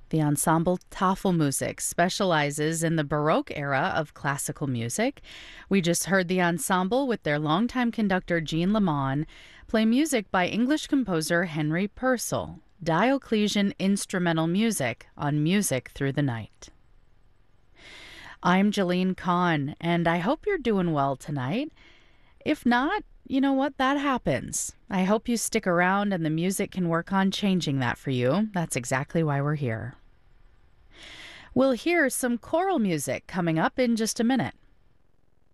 The ensemble Tafelmusik specializes in the Baroque era of classical music. We just heard the ensemble with their longtime conductor Jean Lamont play music by English composer Henry Purcell, Dioclesian instrumental music on Music Through the Night. I'm Jeline Kahn, and I hope you're doing well tonight. If not, you know what? That happens. I hope you stick around and the music can work on changing that for you. That's exactly why we're here. We'll hear some choral music coming up in just a minute.